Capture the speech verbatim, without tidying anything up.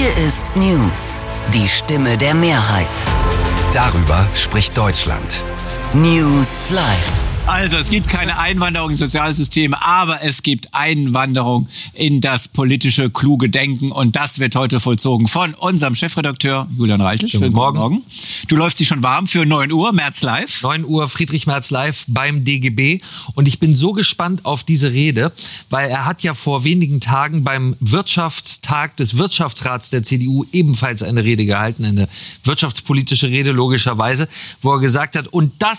Hier ist News, die Stimme der Mehrheit. Darüber spricht Deutschland. News Live. Also, es gibt keine Einwanderung ins Sozialsystem, aber es gibt Einwanderung in das politische, kluge Denken. Und das wird heute vollzogen von unserem Chefredakteur Julian Reichel. Schönen guten Morgen. Morgen. Du läufst dich schon warm für neun Uhr, Merz live. neun Uhr, Friedrich Merz live beim D G B. Und ich bin so gespannt auf diese Rede, weil er hat ja vor wenigen Tagen beim Wirtschaftstag des Wirtschaftsrats der C D U ebenfalls eine Rede gehalten, eine wirtschaftspolitische Rede logischerweise, wo er gesagt hat, und das